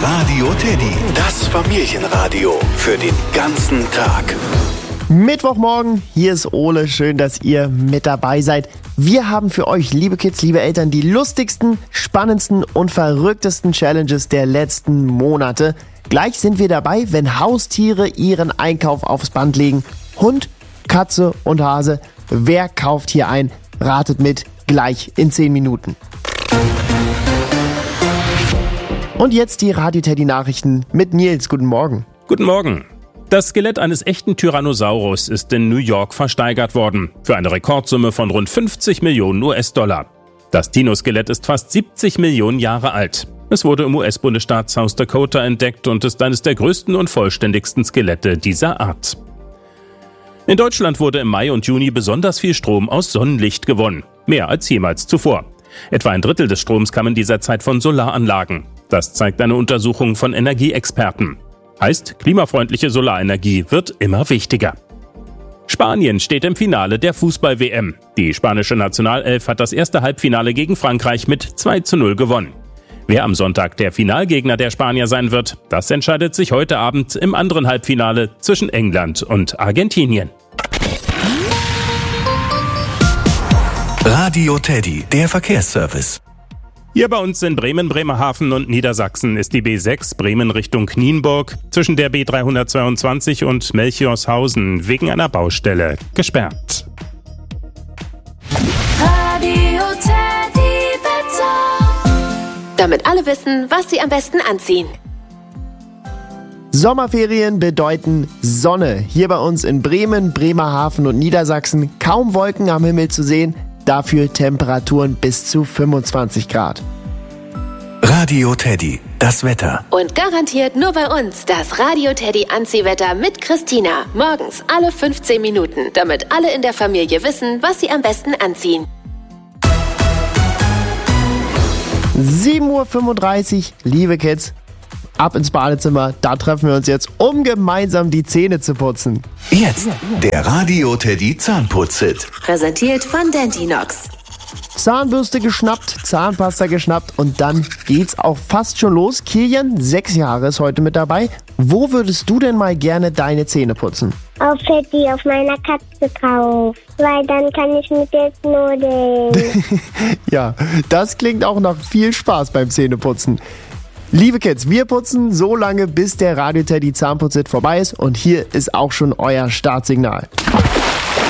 Radio Teddy, das Familienradio für den ganzen Tag. Mittwochmorgen, hier ist Ole, schön, dass ihr mit dabei seid. Wir haben für euch, liebe Kids, liebe Eltern, die lustigsten, spannendsten und verrücktesten Challenges der letzten Monate. Gleich sind wir dabei, wenn Haustiere ihren Einkauf aufs Band legen. Hund, Katze und Hase, wer kauft hier ein? Ratet mit, gleich in 10 Minuten. Und jetzt die Radio Teddy Nachrichten mit Nils. Guten Morgen. Guten Morgen. Das Skelett eines echten Tyrannosaurus ist in New York versteigert worden. Für eine Rekordsumme von rund 50 Millionen US-Dollar. Das Dino-Skelett ist fast 70 Millionen Jahre alt. Es wurde im US-Bundesstaat South Dakota entdeckt und ist eines der größten und vollständigsten Skelette dieser Art. In Deutschland wurde im Mai und Juni besonders viel Strom aus Sonnenlicht gewonnen. Mehr als jemals zuvor. Etwa ein Drittel des Stroms kam in dieser Zeit von Solaranlagen. Das zeigt eine Untersuchung von Energieexperten. Heißt, klimafreundliche Solarenergie wird immer wichtiger. Spanien steht im Finale der Fußball-WM. Die spanische Nationalelf hat das erste Halbfinale gegen Frankreich mit 2:0 gewonnen. Wer am Sonntag der Finalgegner der Spanier sein wird, das entscheidet sich heute Abend im anderen Halbfinale zwischen England und Argentinien. Radio Teddy, der Verkehrsservice. Hier bei uns in Bremen, Bremerhaven und Niedersachsen ist die B6 Bremen Richtung Nienburg zwischen der B322 und Melchiorshausen wegen einer Baustelle gesperrt. Radio Teddy Wetter. Damit alle wissen, was sie am besten anziehen. Sommerferien bedeuten Sonne. Hier bei uns in Bremen, Bremerhaven und Niedersachsen kaum Wolken am Himmel zu sehen. Dafür Temperaturen bis zu 25 Grad. Radio Teddy, das Wetter. Und garantiert nur bei uns das Radio Teddy Anziehwetter mit Christina. Morgens alle 15 Minuten, damit alle in der Familie wissen, was sie am besten anziehen. 7:35 Uhr, liebe Kids, ab ins Badezimmer. Da treffen wir uns jetzt, um gemeinsam die Zähne zu putzen. Jetzt der Radio Teddy Zahnputz-Hit. Präsentiert von Dentinox. Zahnbürste geschnappt, Zahnpasta geschnappt und dann geht's auch fast schon los. Kilian, 6 Jahre, ist heute mit dabei. Wo würdest du denn mal gerne deine Zähne putzen? Auf Teddy, auf meiner Katze drauf. Weil dann kann ich mit der knuddeln. Ja, das klingt auch nach viel Spaß beim Zähneputzen. Liebe Kids, wir putzen so lange, bis der Radio Teddy Zahnputz-Hit vorbei ist. Und hier ist auch schon euer Startsignal.